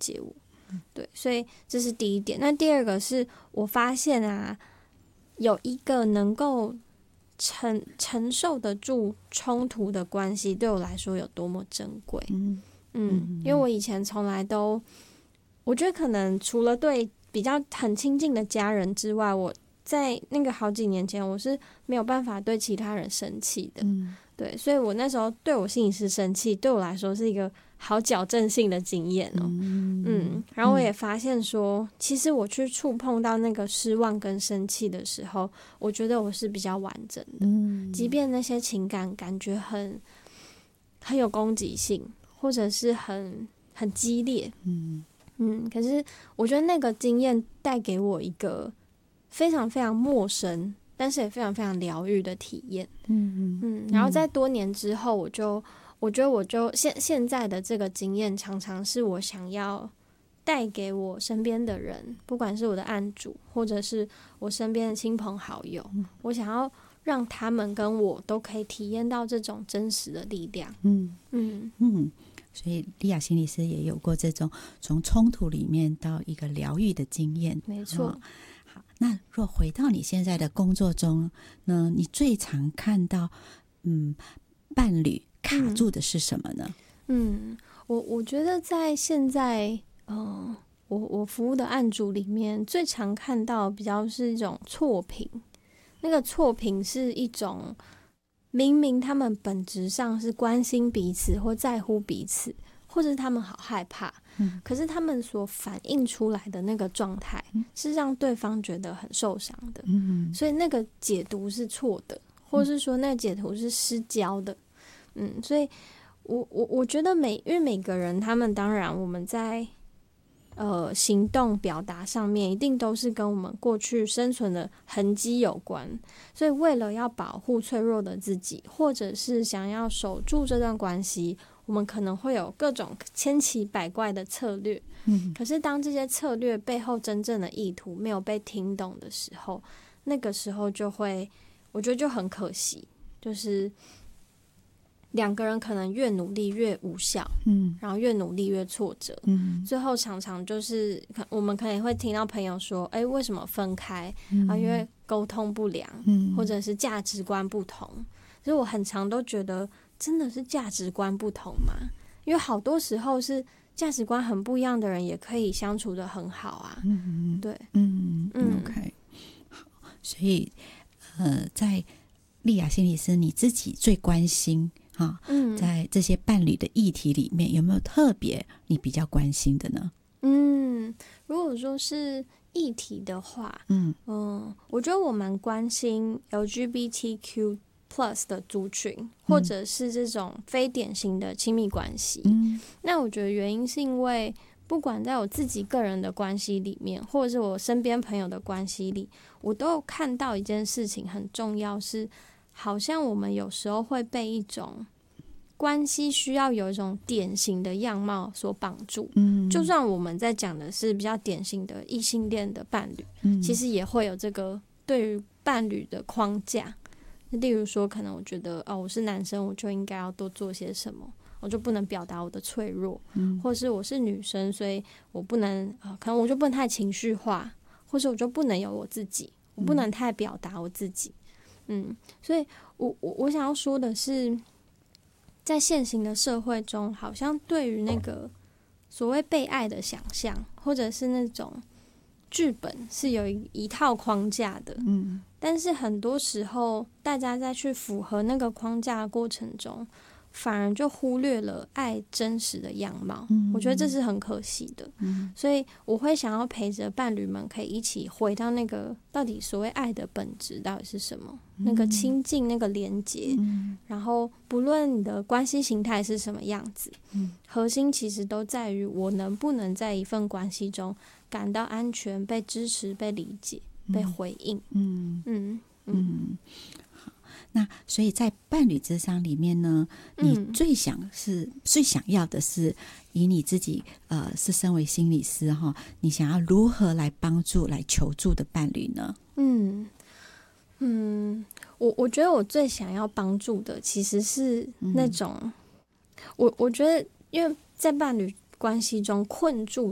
解我。对，所以这是第一点。那第二个是我发现啊，有一个能够承受得住冲突的关系，对我来说有多么珍贵。因为我以前从来都，我觉得可能除了对比较很亲近的家人之外，我在那个好几年前，我是没有办法对其他人生气的。对，所以我那时候对我心理师生气，对我来说是一个好矫正性的经验哦。然后我也发现说，其实我去触碰到那个失望跟生气的时候，我觉得我是比较完整的。即便那些情感感觉很有攻击性，或者是很激烈。可是我觉得那个经验带给我一个非常非常陌生，但是也非常非常疗愈的体验。然后在多年之后，我觉得我就现在的这个经验，常常是我想要带给我身边的人，不管是我的案主，或者是我身边的亲朋好友，我想要让他们跟我都可以体验到这种真实的力量。 所以莉亚心理师也有过这种从冲突里面到一个疗愈的经验。 没错。 好，那若回到你现在的工作中呢，你最常看到伴侣卡住的是什么呢？ 我觉得在现在我服务的案主里面，最常看到比较是一种错评。那个错评是一种明明他们本质上是关心彼此或在乎彼此，或者是他们好害怕，可是他们所反映出来的那个状态是让对方觉得很受伤的。所以那个解读是错的，或是说那个解读是失焦的。所以我觉得因为每个人他们当然我们在行动表达上面一定都是跟我们过去生存的痕迹有关，所以为了要保护脆弱的自己，或者是想要守住这段关系，我们可能会有各种千奇百怪的策略。可是当这些策略背后真正的意图没有被听懂的时候，那个时候就会，我觉得就很可惜，就是两个人可能越努力越无效，然后越努力越挫折，最后常常就是我们可能会听到朋友说，为什么分开啊？因为沟通不良，或者是价值观不同。所以我很常都觉得，真的是价值观不同吗？因为好多时候是价值观很不一样的人也可以相处得很好啊。对 ，OK， 好，所以在莉亚心理师你自己最关心在这些伴侣的议题里面，有没有特别你比较关心的呢？ 如果说是议题的话，我觉得我蛮关心 LGBTQ+ 的族群，或者是这种非典型的亲密关系。那我觉得原因是因为不管在我自己个人的关系里面，或者是我身边朋友的关系里，我都有看到一件事情很重要，是好像我们有时候会被一种关系需要有一种典型的样貌所绑住。就算我们在讲的是比较典型的异性恋的伴侣，其实也会有这个对于伴侣的框架。例如说可能我觉得我是男生，我就应该要多做些什么，我就不能表达我的脆弱，或是我是女生，所以我不能可能我就不能太情绪化，或是我就不能有我自己，我不能太表达我自己。所以我想要说的是，在现行的社会中，好像对于那个所谓被爱的想象，或者是那种剧本是有一套框架的。但是很多时候大家在去符合那个框架的过程中，反而就忽略了爱真实的样貌。我觉得这是很可惜的。所以我会想要陪着伴侣们可以一起回到那个到底所谓爱的本质到底是什么，那个亲近，那个连结。然后不论你的关系形态是什么样子，核心其实都在于我能不能在一份关系中感到安全、被支持、被理解、被回应。 那所以在伴侣咨商里面呢，你最想要的是以你自己是身为心理师你想要如何来帮助来求助的伴侣呢？ 我觉得我最想要帮助的其实是那种我觉得因为在伴侣关系中困住